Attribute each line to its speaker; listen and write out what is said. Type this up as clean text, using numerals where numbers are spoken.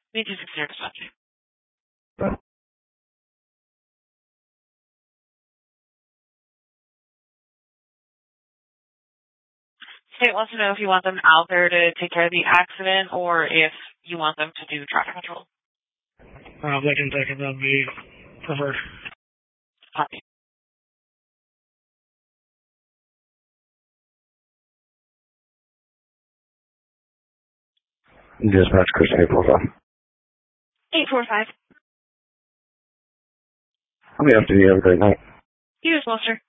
Speaker 1: B260 dispatch. State wants to know if you want them out there to take care of the accident or if you want them to do traffic control.
Speaker 2: They can take it. That would be preferred.
Speaker 1: Copy.
Speaker 3: Dispatch, Christian 845.
Speaker 1: 845.
Speaker 3: I'll be after you. Have a great night.
Speaker 1: You as well, sir.